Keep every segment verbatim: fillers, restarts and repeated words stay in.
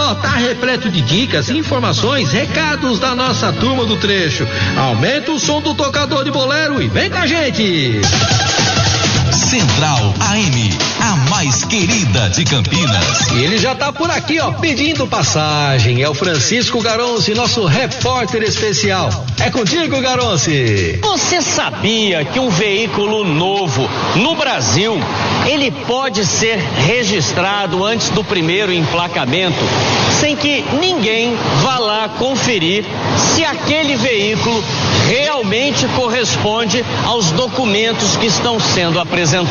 ó, tá repleto de dicas, informações, recados da nossa turma do trecho. Aumenta o som do tocador de bolero e vem com a gente. Central A M, a mais querida de Campinas. E ele já tá por aqui, ó, pedindo passagem. É o Francisco Garonce, nosso repórter especial. É contigo, Garonce. Você sabia que um veículo novo no Brasil, ele pode ser registrado antes do primeiro emplacamento, sem que ninguém vá lá conferir se aquele veículo realmente corresponde aos documentos que estão sendo apresentados.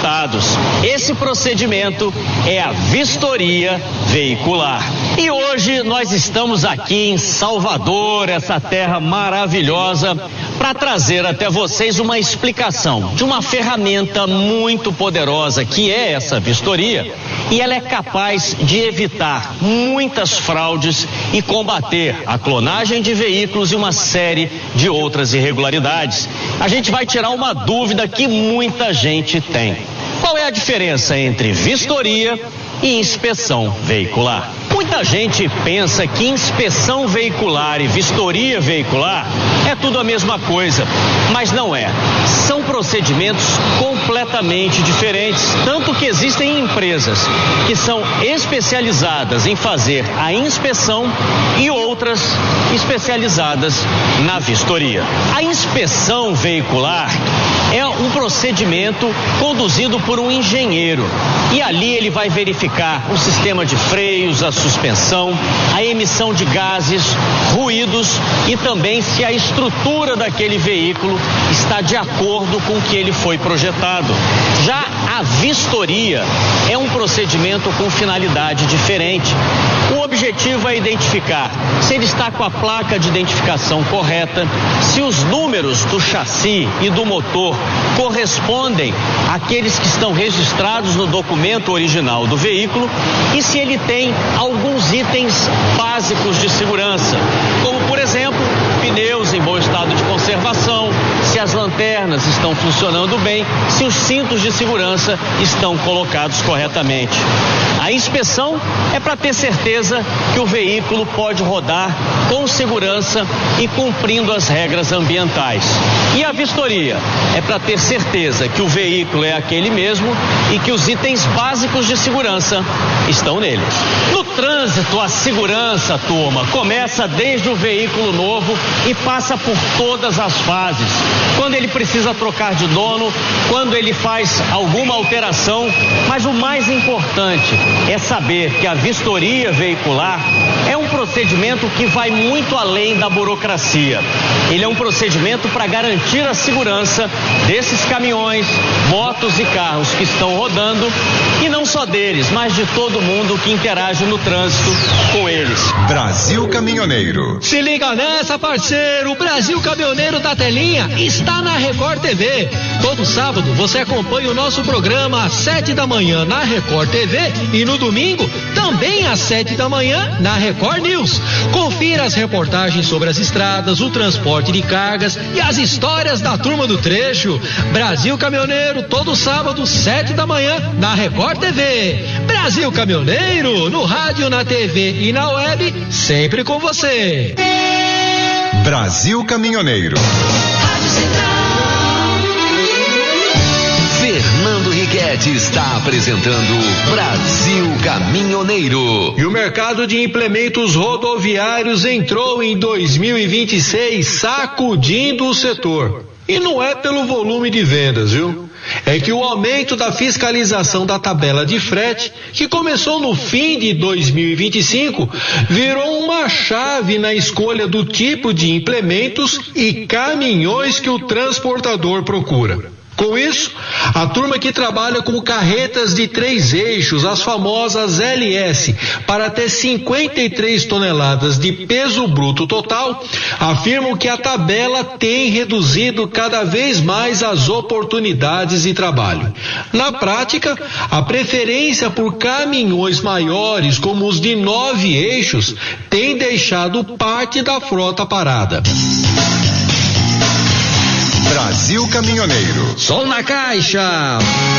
Esse procedimento é a vistoria veicular. E hoje nós estamos aqui em Salvador, essa terra maravilhosa, para trazer até vocês uma explicação de uma ferramenta muito poderosa que é essa vistoria, e ela é capaz de evitar muitas fraudes e combater a clonagem de veículos e uma série de outras irregularidades. A gente vai tirar uma dúvida que muita gente tem. Qual é a diferença entre vistoria e inspeção veicular? Muita gente pensa que inspeção veicular e vistoria veicular é tudo a mesma coisa, mas não é. São procedimentos completamente diferentes, tanto que existem empresas que são especializadas em fazer a inspeção e outras especializadas na vistoria. A inspeção veicular é um procedimento conduzido por um engenheiro, e ali ele vai verificar o sistema de freios, a suspensão, a emissão de gases, ruídos e também se a estrutura daquele veículo está de acordo com o que ele foi projetado. Já a vistoria é um procedimento com finalidade diferente. O objetivo é identificar se ele está com a placa de identificação correta, se os números do chassi e do motor correspondem àqueles que estão registrados no documento original do veículo e se ele tem alguns itens básicos de segurança, como por exemplo, pneus em bom estado de conservação, se as lanternas estão funcionando bem, se os cintos de segurança estão colocados corretamente. A inspeção é para ter certeza que o veículo pode rodar com segurança e cumprindo as regras ambientais. E a vistoria é para ter certeza que o veículo é aquele mesmo e que os itens básicos de segurança estão nele. No trânsito, a segurança, turma, começa desde o veículo novo e passa por todas as fases. Quando ele precisa trocar de dono, quando ele faz alguma alteração, mas o mais importante é saber que a vistoria veicular é um procedimento que vai muito além da burocracia. Ele é um procedimento para garantir a segurança desses caminhões, motos e carros que estão rodando, e não só deles, mas de todo mundo que interage no trânsito com eles. Brasil Caminhoneiro. Se liga nessa, parceiro, o Brasil Caminhoneiro da Telinha está na Record T V. Todo sábado você acompanha o nosso programa às sete da manhã na Record T V e no domingo também às sete da manhã na Record News. Confira as reportagens sobre as estradas, o transporte de cargas e as histórias da turma do trecho. Brasil Caminhoneiro, todo sábado, sete da manhã na Record T V. Brasil Caminhoneiro, no rádio, na T V e na web, sempre com você. Brasil Caminhoneiro. Fernando Riquetti está apresentando Brasil Caminhoneiro. E o mercado de implementos rodoviários entrou em dois mil e vinte e seis sacudindo o setor. E não é pelo volume de vendas, viu? É que o aumento da fiscalização da tabela de frete, que começou no fim de dois mil e vinte e cinco, virou uma chave na escolha do tipo de implementos e caminhões que o transportador procura. Com isso, a turma que trabalha com carretas de três eixos, as famosas L S, para até cinquenta e três toneladas de peso bruto total, afirmam que a tabela tem reduzido cada vez mais as oportunidades de trabalho. Na prática, a preferência por caminhões maiores, como os de nove eixos, tem deixado parte da frota parada. Brasil Caminhoneiro. Som na caixa.